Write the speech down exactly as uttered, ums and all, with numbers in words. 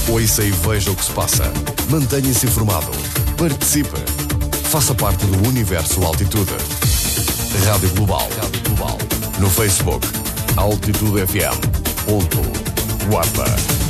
Ouça e veja o que se passa. Mantenha-se informado. Participe. Faça parte do Universo Altitude. Rádio Global. Rádio Global. No Facebook, Altitude F M. Ponto. Guarda.